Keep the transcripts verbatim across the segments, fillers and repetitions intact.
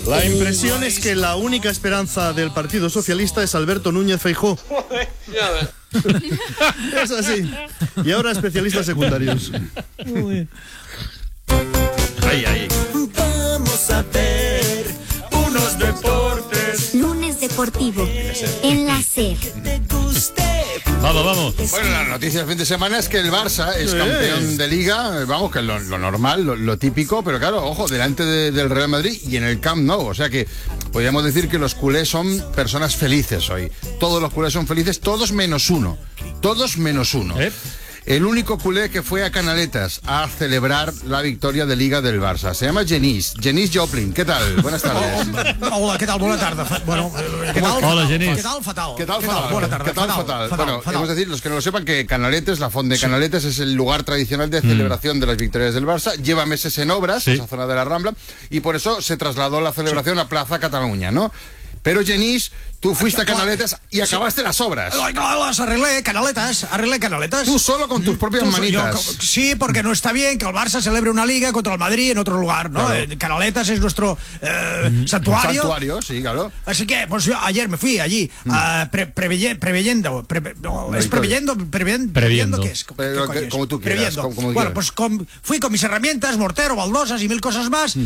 La impresión es que la única esperanza del Partido Socialista es Alberto Núñez Feijóo. Es así. Y ahora especialistas secundarios. Ay, ay. Vamos a ver unos deportes. Lunes Deportivo en la SER. Vamos, vamos. Bueno, la noticia del fin de semana es que el Barça es Sí. campeón de Liga. Vamos, que es lo, lo normal, lo, lo típico, pero claro, ojo, delante de- del Real Madrid y en el Camp Nou. O sea que podríamos decir que los culés son personas felices hoy. Todos los culés son felices, todos menos uno. Todos menos uno. ¿Eh? El único culé que fue a Canaletas a celebrar la victoria de Liga del Barça. Se llama Genís. Genís Joplin. ¿Qué tal? Buenas tardes. Hola, què tal? Bona tarda. Fa- Bueno, eh, què tal? Hola, Genís. Què tal? Fatal. ¿Qué tal, Què fatal? Bona tarda. ¿Qué tal, fatal? Fatal, Bueno, fatal. hemos de decir, los que no lo sepan, que Canaletes, la Font de Canaletes, es el lugar tradicional de celebración de las victorias del Barça. Lleva meses en obras, Sí. esa zona de la Rambla, y por eso se trasladó la celebración a Plaza Cataluña, ¿no? Pero, Genís, tú fuiste a Canaletas y acabaste las obras. Ay, no, las arreglé, canaletas, arreglé canaletas. Tú solo con tus propias Tú- manitas. yo- sí, porque no está bien que el Barça celebre una liga contra el Madrid en otro lugar, ¿no? Claro. Eh, Canaletas es nuestro eh, santuario. Santuario, sí, claro. Así que, pues yo ayer me fui allí, ah, pre- preveye- preveyendo, pre- no, es preveyendo, previendo, Previendo. ¿qué es? ¿Qué Pero coño que- es? como tú quieras, Previendo. como- como bueno, quieras. pues con- fui con mis herramientas, mortero, baldosas y mil cosas más,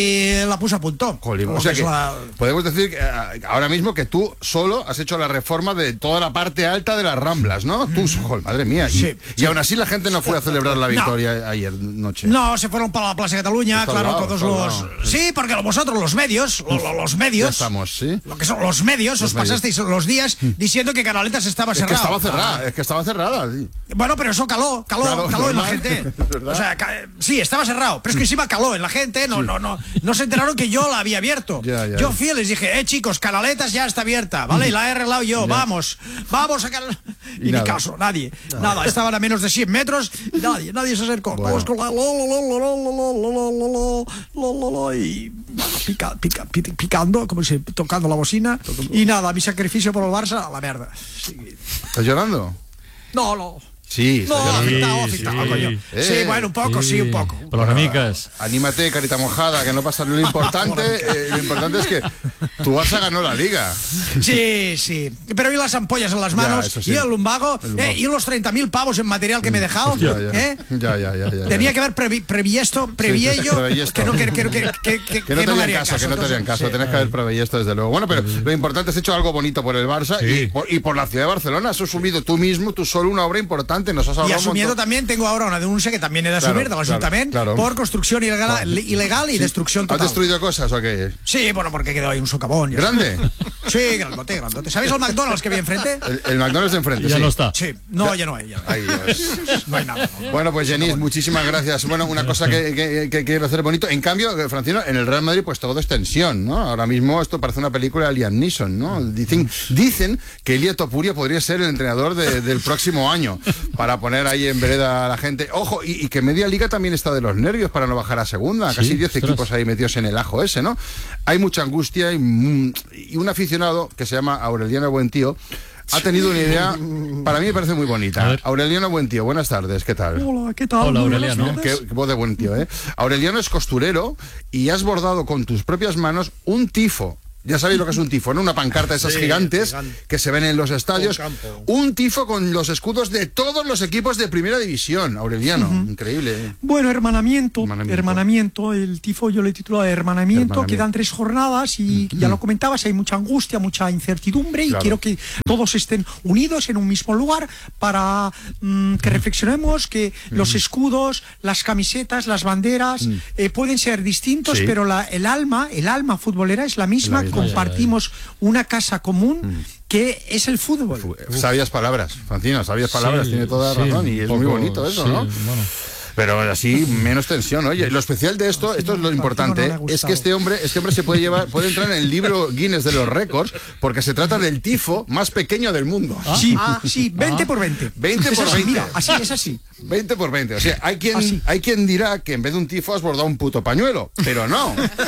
y la puse a punto. Jolín, Como o sea es que la- podemos decir que, eh, ahora mismo que tú solo has hecho la reforma de toda la parte alta de las Ramblas, ¿no? Tú, joder, madre mía. Y, Sí, y aún así la gente no fue a celebrar la No. victoria ayer noche. No, se fueron para la Plaza de Cataluña, Está al claro, lado, todos está al los... lado. Sí, porque vosotros, los medios, lo- lo- los medios... Ya estamos, ¿sí? Lo que son los medios, os medios. pasasteis los días diciendo que Canaletas estaba Es que cerrado. estaba cerrada, es que estaba cerrada. Sí. Bueno, pero eso caló, caló, Claro, caló en la normal. gente. Es verdad. O sea, ca- sí, estaba cerrado, pero es que encima caló en la gente, no, no, no, no se enteraron que yo la había abierto. Ya, ya, yo ya. fui y les dije, eh chicos, Canaletas ya está abierta, ¿vale? Y la he arreglado yo, vamos, vamos a Canaletas. Y, Y ni nada. caso, nadie, nada, estaban a menos de cien metros, y nadie, nadie se acercó. Bueno. Vamos con la lo, lo, lo, lo, lo, lo, lo, lo, lo, lo, lo, lo, y pica, pica, pica- picando, como se tocando la bocina, y nada, mi sacrificio por el Barça, a la mierda. Sí. ¿Estás llorando? No, no. Sí, No, estás llorando. afectado, Sí, afectado, sí. coño. Eh, Sí, bueno, un poco, sí, un poco. Por las amicas. Anímate, carita mojada, que no pasa lo importante. eh, lo importante es que tu Barça ganó la Liga. Sí, sí. Pero y las ampollas en las manos, eso sí. y el lumbago, El lumbago. eh, y los treinta mil pavos en material que me he dejado, Ya, ya. ¿eh? Ya, ya, ya, ya, Tenía ya. que haber previ previsto, previello, previsto. que no, que, que, que, que, que, Que no te me harían harían caso, que no te harían entonces, caso. sí. Tenés que haber previsto esto, desde luego. Bueno, pero lo importante es hecho algo bonito por el Barça Sí. y, por, y por la ciudad de Barcelona. Has subido tú mismo, tú solo, una obra importante. Nos has Y ahorrado un asumiendo montón. también, tengo ahora una denuncia que también he de Claro, asumir del claro, Ayuntamiento claro. por construcción ilegal, ilegal y destrucción ¿Has total. destruido cosas o qué? Sí, bueno, porque quedó ahí un socavón. ya ¿Grande? Sí, grandote, grandote. ¿Sabéis el McDonald's que había enfrente? El, el McDonald's de enfrente, Ya sí. no está. Sí, no, ya no hay. Ya no hay. Ay, Dios. No hay nada. no. Bueno, pues Genís, muchísimas gracias. Bueno, una cosa que, que- que quiero hacer bonito. En cambio, Francino, en el Real Madrid, pues todo es tensión, ¿no? Ahora mismo esto parece una película de Liam Neeson, ¿no? Dicen, dicen que Elia Topuria podría ser el entrenador de- del próximo año para poner ahí en vereda a la gente. Ojo, y, y que media liga también está de los nervios para no bajar a segunda. Casi Sí, diez ostras. equipos ahí metidos en el ajo ese, ¿no? Hay mucha angustia y, mm, y un aficionado que se llama Aureliano Buentío ha tenido una idea, para mí me parece muy A bonita. ver. Aureliano Buentío, buenas tardes, ¿qué tal? Hola, ¿qué tal? Hola, Muy buenas Aureliano. tardes. Qué, qué voz de buen tío, ¿eh? Aureliano es costurero y has bordado con tus propias manos un tifo. Ya sabéis lo que es un tifo, ¿no? Una pancarta de esas Sí, gigantes gigante. que se ven en los estadios. Un campo. Un tifo con los escudos de todos los equipos de primera división. Aureliano, increíble. ¿eh? Bueno, hermanamiento, Hermanamiento. hermanamiento, el tifo yo le he titulado hermanamiento, Hermanamiento. quedan tres jornadas y ya lo comentabas, hay mucha angustia, mucha incertidumbre y Claro. quiero que todos estén unidos en un mismo lugar para mm, que reflexionemos que los escudos, las camisetas, las banderas eh, pueden ser distintos, Sí. pero la, el alma, el alma futbolera es la misma, La misma. compartimos una casa común que es el fútbol. Sabias palabras, Francino, sabias palabras, Sí, tiene toda sí, razón y un es poco, muy bonito eso, sí, ¿no? bueno. Pero así menos tensión, oye. Lo especial de esto, esto es lo importante, no le ha ¿eh? es gustado. que este hombre, este hombre se puede llevar, puede entrar en el libro Guinness de los récords, porque se trata del tifo más pequeño del mundo. Sí, sí, veinte por veinte. veinte Es por así, veinte. mira, así es así. veinte por veinte. O sea, hay quien, Así. hay quien dirá que en vez de un tifo has bordado un puto pañuelo, pero no.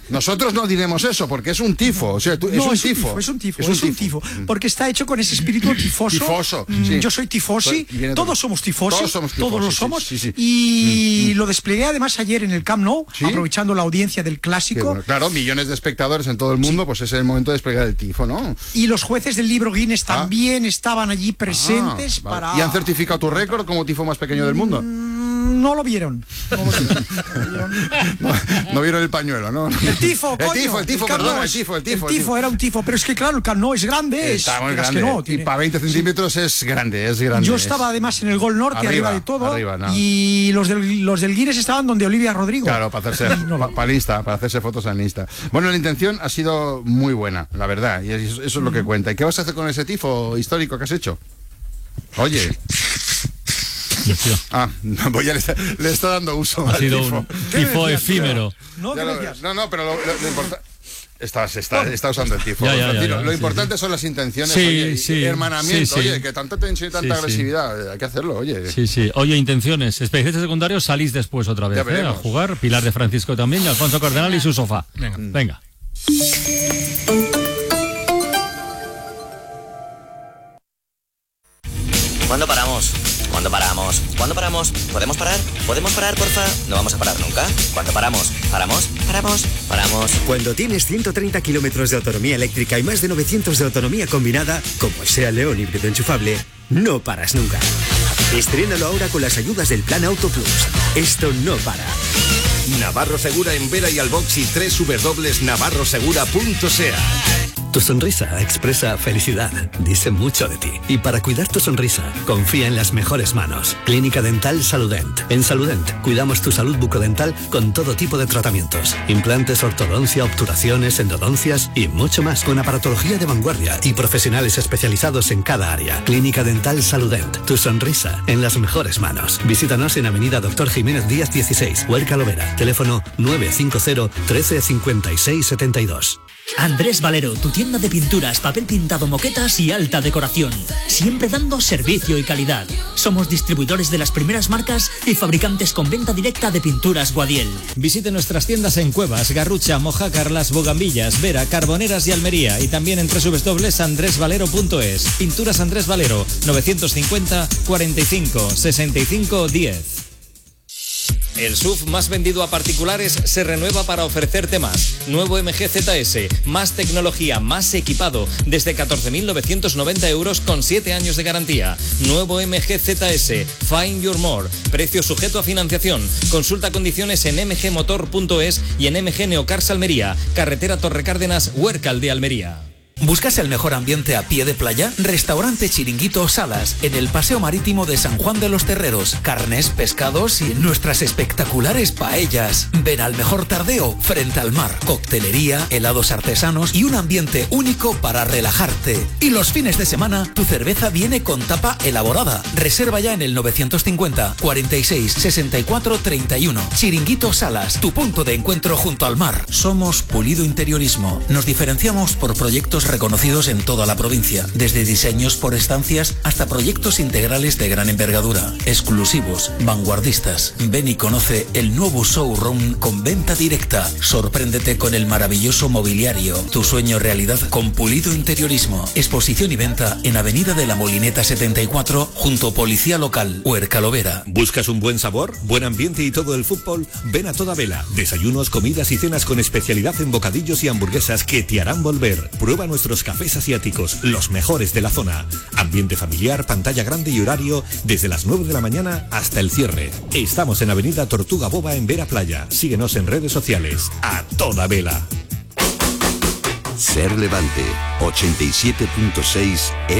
Nosotros no diremos eso, porque es un tifo. O sea, tú, es, no, un es un tifo. tifo, es un tifo, es es un un tifo, porque está hecho con ese espíritu tifoso. Tifoso, Mm, sí. Yo soy tifosi, Viene todos de- somos tifosi, todos somos tifosi, todos lo sí, somos, sí, sí. y lo desplegué además ayer en el Camp Nou, ¿Sí? aprovechando la audiencia del Que, clásico, bueno, claro, millones de espectadores en todo el mundo, pues es el momento de desplegar el tifo, ¿no? y los jueces del libro Guinness Ah. también estaban allí presentes Ah, vale. para... ¿Y han certificado tu récord como tifo más pequeño del mundo? Mm, No lo vieron. No lo vieron. No, no vieron el pañuelo, ¿no? El tifo, El coño, tifo, el tifo, Camp perdón, Nou el es- tifo, el tifo. El tifo era un tifo, pero es que claro, el Camp Nou es grande, es, Está muy digas grande. que no, y tiene- para veinte centímetros es grande, es grande. Yo es- estaba además en el Gol Norte, arriba, Arriba, de todo, arriba, no. y los del, los del Guinness estaban donde Olivia Rodrigo. Claro, para hacerse, pa- para el Insta, para hacerse fotos en Insta. Bueno, la intención ha sido muy buena, la verdad, y eso, eso es lo que cuenta. ¿Y qué vas a hacer con ese tifo histórico que has hecho? Oye. Ah, no, pues ya le está, le está dando uso Ha al sido tifo. un ¿Qué tifo decías, tío? efímero. No, Ya ¿qué lo- decías? no, no, pero lo, lo- lo importante... Está, se está, está usando el tifo. Ya, ya, ya, Francino. ya, lo sí, importante sí. son las intenciones, Sí, oye, y- sí, y hermanamiento, sí, sí. oye, que tanta tensión y tanta Sí, sí. agresividad, eh, hay que hacerlo, oye. Sí, sí. Oye, intenciones. Especialistas secundarios, salís después otra vez Ya ¿eh? a veremos. jugar. Pilar de Francisco también, y Alfonso Cardenal y su sofá. Venga. Venga. ¿Cuándo paramos? ¿Cuándo paramos? ¿Cuándo paramos? ¿Podemos parar? ¿Podemos parar, porfa? No vamos a parar nunca. ¿Cuándo paramos? ¿Paramos? ¿Paramos? ¿Paramos? Cuando tienes ciento treinta kilómetros de autonomía eléctrica y más de novecientos de autonomía combinada, como el SEAT León híbrido enchufable, no paras nunca. Estrénalo ahora con las ayudas del Plan Auto Plus. Esto no para. Navarro Segura en Vera y Albox y doble u doble u doble u punto navarro segura punto sea. Tu sonrisa expresa felicidad, dice mucho de ti. Y para cuidar tu sonrisa, confía en las mejores manos. Clínica Dental Saludent. En Saludent cuidamos tu salud bucodental con todo tipo de tratamientos. Implantes, ortodoncia, obturaciones, endodoncias y mucho más con aparatología de vanguardia y profesionales especializados en cada área. Clínica Dental Saludent. Tu sonrisa en las mejores manos. Visítanos en Avenida Doctor Jiménez Díaz dieciséis, Huerca Lovera. Teléfono nueve cinco cero, trece cincuenta y seis setenta y dos. Andrés Valero, tu tienda de pinturas, papel pintado, moquetas y alta decoración. Siempre dando servicio y calidad. Somos distribuidores de las primeras marcas y fabricantes con venta directa de pinturas Guadiel. Visite nuestras tiendas en Cuevas, Garrucha, Mojácar, Las Bogambillas, Vera, Carboneras y Almería, y también en doble u doble u doble u punto andrés valero punto es. Pinturas Andrés Valero, novecientos cincuenta, cuarenta y cinco, sesenta y cinco, diez. El S U V más vendido a particulares se renueva para ofrecerte más. Nuevo M G Z S, más tecnología, más equipado, desde catorce mil novecientos noventa euros con siete años de garantía. Nuevo M G Z S, Find Your More, precio sujeto a financiación. Consulta condiciones en m g motor punto es y en M G Neocars Almería, carretera Torre Cárdenas, Huércal de Almería. ¿Buscas el mejor ambiente a pie de playa? Restaurante Chiringuito Salas, en el Paseo Marítimo de San Juan de los Terreros. Carnes, pescados y nuestras espectaculares paellas. Ven al mejor tardeo frente al mar. Coctelería, helados artesanos y un ambiente único para relajarte. Y los fines de semana, tu cerveza viene con tapa elaborada. Reserva ya en el novecientos cincuenta, cuarenta y seis, sesenta y cuatro, treinta y uno. Chiringuito Salas, tu punto de encuentro junto al mar. Somos Pulido Interiorismo. Nos diferenciamos por proyectos reconocidos en toda la provincia, desde diseños por estancias hasta proyectos integrales de gran envergadura, exclusivos, vanguardistas. Ven y conoce el nuevo showroom con venta directa. Sorpréndete con el maravilloso mobiliario. Tu sueño realidad con Pulido Interiorismo. Exposición y venta en Avenida de la Molineta setenta y cuatro, junto Policía Local, Huerca Lovera. ¿Buscas un buen sabor, buen ambiente y todo el fútbol? Ven a Toda Vela. Desayunos, comidas y cenas con especialidad en bocadillos y hamburguesas que te harán volver. Prueba nuestros cafés asiáticos, los mejores de la zona. Ambiente familiar, pantalla grande y horario desde las nueve de la mañana hasta el cierre. Estamos en Avenida Tortuga Boba en Vera Playa. Síguenos en redes sociales. A Toda Vela. Ser Levante, ochenta y siete punto seis